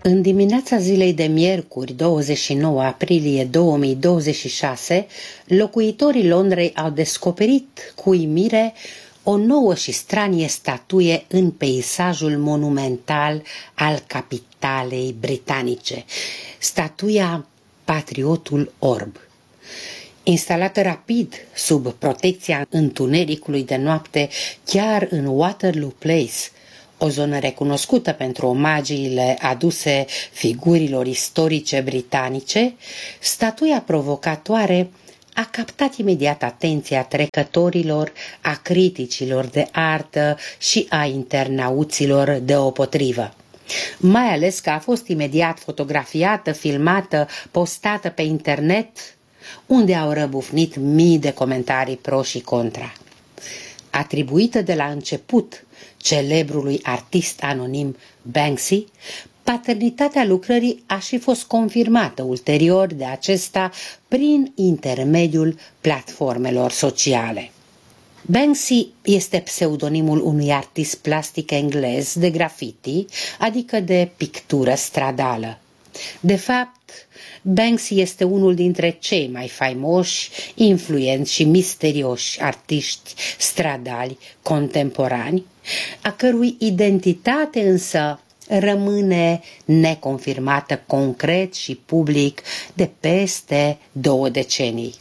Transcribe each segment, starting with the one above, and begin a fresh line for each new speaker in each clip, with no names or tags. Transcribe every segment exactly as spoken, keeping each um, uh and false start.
În dimineața zilei de miercuri, douăzeci și nouă aprilie două mii douăzeci și șase, locuitorii Londrei au descoperit cu uimire o nouă și stranie statuie în peisajul monumental al capitalei britanice, statuia Patriotul Orb. Instalată rapid sub protecția întunericului de noapte chiar în Waterloo Place, o zonă recunoscută pentru omagiile aduse figurilor istorice britanice, statuia provocatoare a captat imediat atenția trecătorilor, a criticilor de artă și a internauților deopotrivă. Mai ales că a fost imediat fotografiată, filmată, postată pe internet, unde au răbufnit mii de comentarii pro și contra. Atribuită de la început celebrului artist anonim Banksy, paternitatea lucrării a și fost confirmată ulterior de acesta prin intermediul platformelor sociale. Banksy este pseudonimul unui artist plastic englez de graffiti, adică de pictură stradală. De fapt, Banksy este unul dintre cei mai faimoși, influenți și misterioși artiști stradali contemporani, a cărui identitate însă rămâne neconfirmată concret și public de peste două decenii.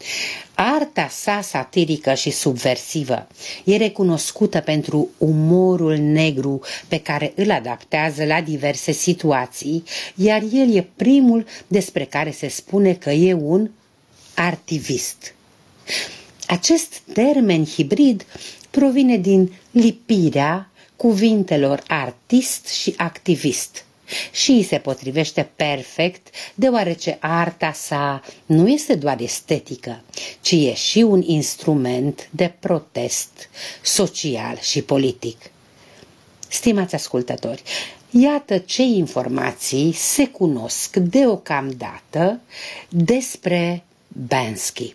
Arta sa satirică și subversivă e recunoscută pentru umorul negru pe care îl adaptează la diverse situații, iar el e primul despre care se spune că e un artivist. Acest termen hibrid provine din lipirea cuvintelor artist și activist și îi se potrivește perfect, deoarece arta sa nu este doar estetică, ci e și un instrument de protest social și politic. Stimați ascultători, iată ce informații se cunosc deocamdată despre Banksy.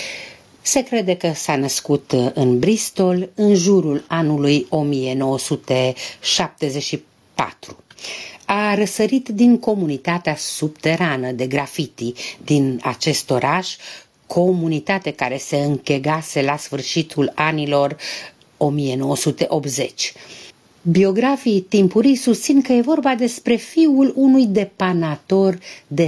Se crede că s-a născut în Bristol în jurul anului o mie nouă sute șaptezeci și patru. A răsărit din comunitatea subterană de graffiti din acest oraș, comunitate care se închegase la sfârșitul anilor o mie nouă sute optzeci. Biografii timpurii susțin că e vorba despre fiul unui depanator de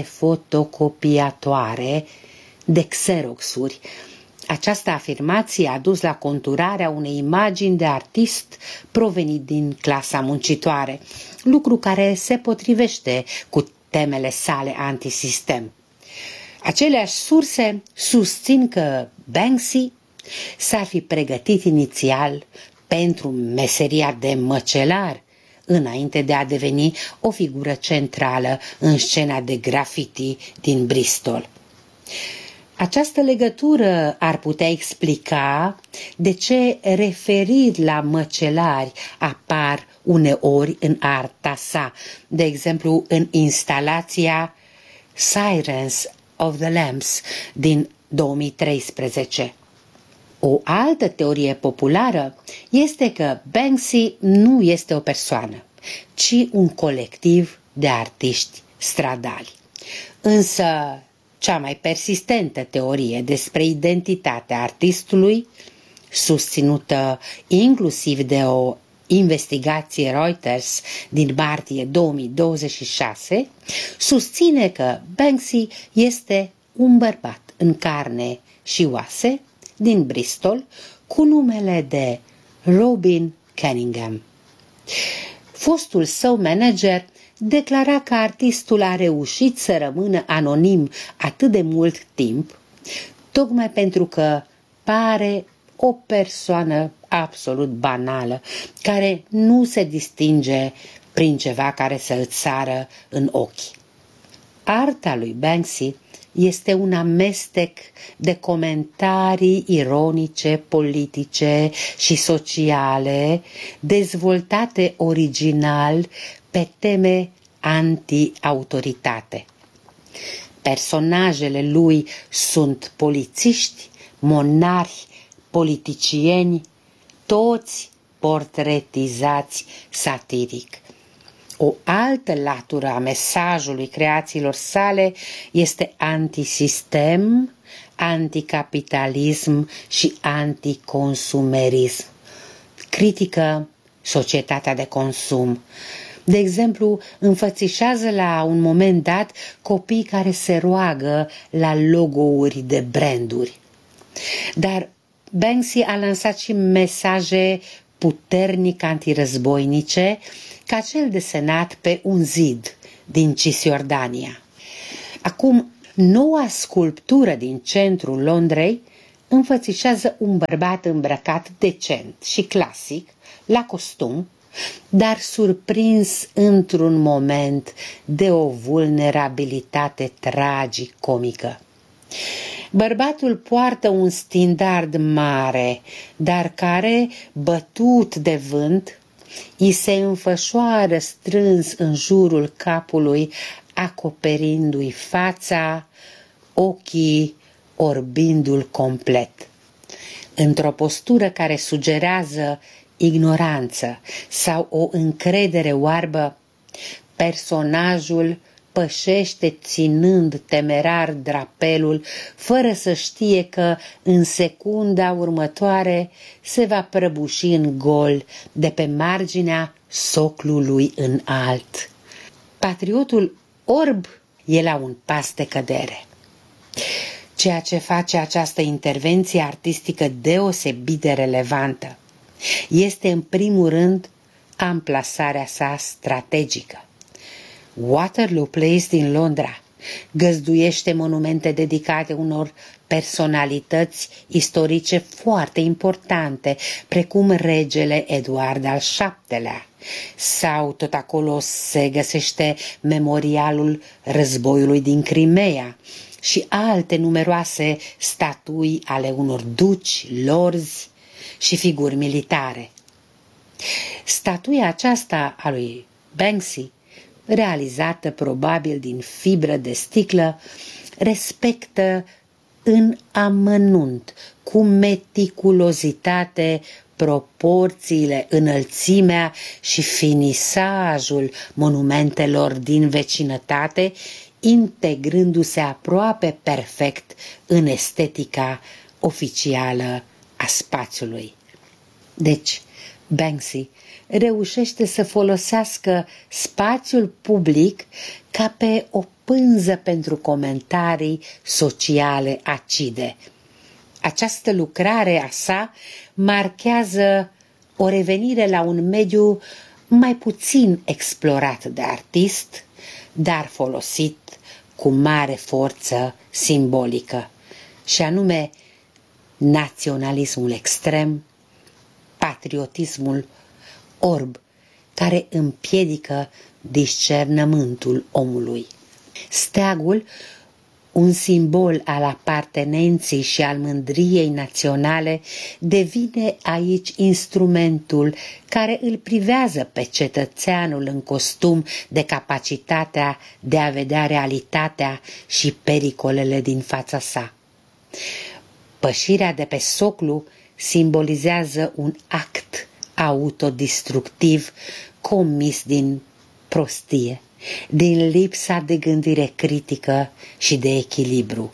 fotocopiatoare, de xeroxuri. Această afirmație a dus la conturarea unei imagini de artist provenit din clasa muncitoare, lucru care se potrivește cu temele sale antisistem. Aceleași surse susțin că Banksy s-ar fi pregătit inițial pentru meseria de măcelar, înainte de a deveni o figură centrală în scena de graffiti din Bristol. Această legătură ar putea explica de ce referiri la măcelari apar uneori în arta sa, de exemplu în instalația Sirens of the Lamps din două mii treisprezece. O altă teorie populară este că Banksy nu este o persoană, ci un colectiv de artiști stradali. Însă, cea mai persistentă teorie despre identitatea artistului, susținută inclusiv de o investigație Reuters din martie două mii douăzeci și șase, susține că Banksy este un bărbat în carne și oase din Bristol cu numele de Robin Cunningham. Fostul său manager declara că artistul a reușit să rămână anonim atât de mult timp, tocmai pentru că pare o persoană absolut banală, care nu se distinge prin ceva care să îți sară în ochi. Arta lui Banksy este un amestec de comentarii ironice, politice și sociale, dezvoltate original pe teme anti-autoritate. Personajele lui sunt polițiști, monarhi, politicieni, toți portretizați satiric. O altă latură a mesajului creațiilor sale este antisistem, anticapitalism și anticonsumerism. Critică societatea de consum. De exemplu, înfățișează la un moment dat copii care se roagă la logo-uri de branduri. Dar Banksy a lansat și mesaje puternic antirăzboinice, ca cel desenat pe un zid din Cisjordania. Acum, noua sculptură din centrul Londrei înfățișează un bărbat îmbrăcat decent și clasic, la costum, dar surprins într-un moment de o vulnerabilitate tragic-comică. Bărbatul poartă un standard mare, dar care, bătut de vânt, îi se înfășoară strâns în jurul capului, acoperindu-i fața, ochii, orbindu-l complet. Într-o postură care sugerează ignoranță sau o încredere oarbă, personajul pășește ținând temerar drapelul, fără să știe că în secunda următoare se va prăbuși în gol de pe marginea soclului înalt. Patriotul orb e la un pas de cădere. Ceea ce face această intervenție artistică deosebit de relevantă este în primul rând amplasarea sa strategică. Waterloo Place din Londra găzduiește monumente dedicate unor personalități istorice foarte importante, precum regele Eduard al șaptelea, sau tot acolo se găsește memorialul războiului din Crimea și alte numeroase statui ale unor duci, lorzi și figuri militare. Statuia aceasta a lui Banksy, realizată probabil din fibră de sticlă, respectă în amănunt, cu meticulozitate, proporțiile, înălțimea și finisajul monumentelor din vecinătate, integrându-se aproape perfect în estetica oficială a spațiului. Deci, Banksy reușește să folosească spațiul public ca pe o pânză pentru comentarii sociale acide. Această lucrare a sa marchează o revenire la un mediu mai puțin explorat de artist, dar folosit cu mare forță simbolică, și anume naționalismul extrem, patriotismul orb, care împiedică discernământul omului. Steagul, un simbol al apartenenței și al mândriei naționale, devine aici instrumentul care îl privează pe cetățeanul în costum de capacitatea de a vedea realitatea și pericolele din fața sa. Pășirea de pe soclu simbolizează un act autodistructiv comis din prostie, din lipsa de gândire critică și de echilibru.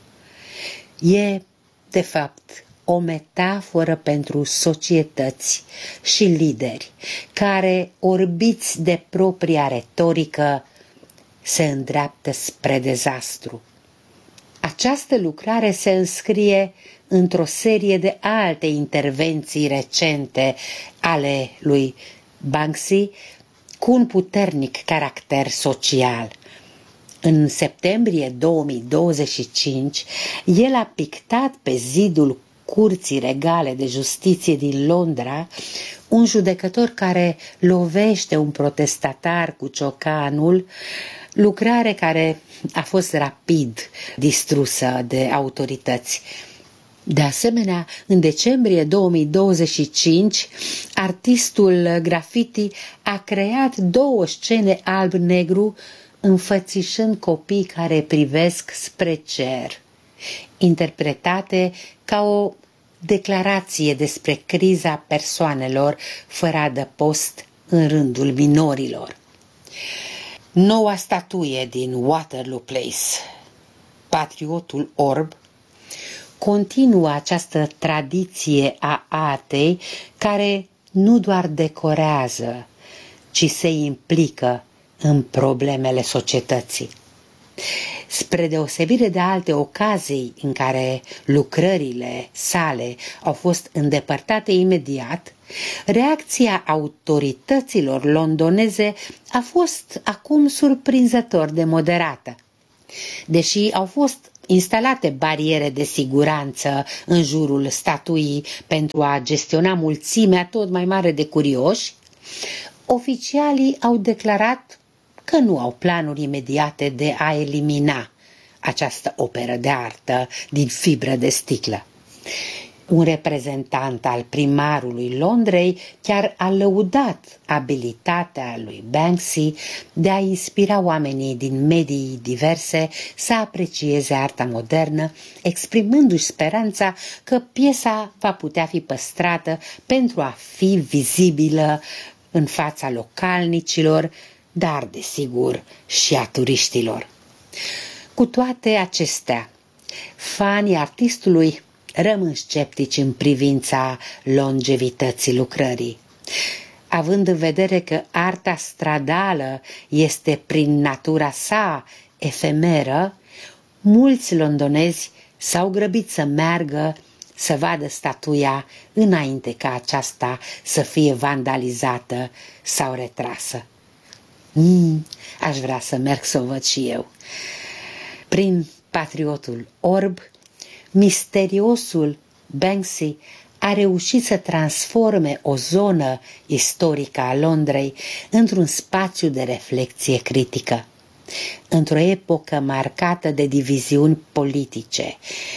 E, de fapt, o metaforă pentru societăți și lideri care, orbiți de propria retorică, se îndreaptă spre dezastru. Această lucrare se înscrie într-o serie de alte intervenții recente ale lui Banksy cu un puternic caracter social. În septembrie două mii douăzeci și cinci, el a pictat pe zidul Curții Regale de Justiție din Londra un judecător care lovește un protestatar cu ciocanul, lucrare care a fost rapid distrusă de autorități. De asemenea, în decembrie două mii douăzeci și cinci, artistul graffiti a creat două scene alb-negru înfățișând copii care privesc spre cer, interpretate ca o declarație despre criza persoanelor fără adăpost în rândul minorilor. Noua statuie din Waterloo Place, Patriotul Orb, continuă această tradiție a artei care nu doar decorează, ci se implică în problemele societății. Spre deosebire de alte ocazii în care lucrările sale au fost îndepărtate imediat, reacția autorităților londoneze a fost acum surprinzător de moderată. Deși au fost instalate bariere de siguranță în jurul statuii pentru a gestiona mulțimea tot mai mare de curioși, oficialii au declarat că nu au planuri imediate de a elimina această operă de artă din fibră de sticlă. Un reprezentant al primarului Londrei chiar a lăudat abilitatea lui Banksy de a inspira oamenii din medii diverse să aprecieze arta modernă, exprimându-și speranța că piesa va putea fi păstrată pentru a fi vizibilă în fața localnicilor, dar, desigur, și a turiștilor. Cu toate acestea, fanii artistului rămân sceptici în privința longevității lucrării. Având în vedere că arta stradală este prin natura sa efemeră, mulți londonezi s-au grăbit să meargă să vadă statuia înainte ca aceasta să fie vandalizată sau retrasă. Mm, aș vrea să merg să o văd și eu. Prin Patriotul Orb, misteriosul Banksy a reușit să transforme o zonă istorică a Londrei într-un spațiu de reflexie critică. Într-o epocă marcată de diviziuni politice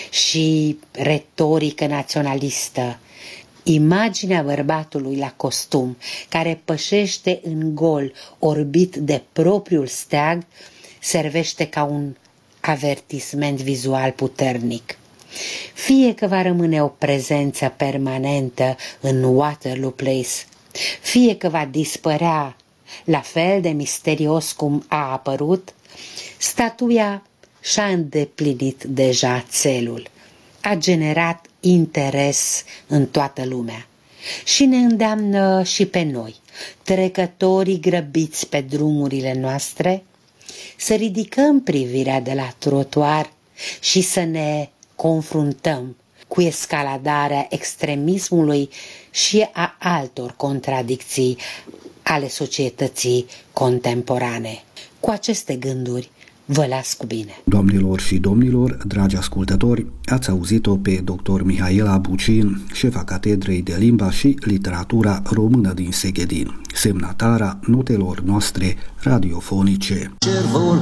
și retorică naționalistă, imaginea bărbatului la costum, care pășește în gol, orbit de propriul steag, servește ca un avertisment vizual puternic. Fie că va rămâne o prezență permanentă în Waterloo Place, fie că va dispărea la fel de misterios cum a apărut, statuia și-a îndeplinit deja țelul. A generat interes în toată lumea și ne îndeamnă și pe noi, trecătorii grăbiți pe drumurile noastre, să ridicăm privirea de la trotuar și să ne confruntăm cu escaladarea extremismului și a altor contradicții ale societății contemporane. Cu aceste gânduri vă las cu bine.
Doamnelor și domnilor, dragi ascultători, ați auzit-o pe doctor Mihaela Bucin, șefa Catedrei de Limba și Literatura Română din Seghedin, semnatara notelor noastre radiofonice.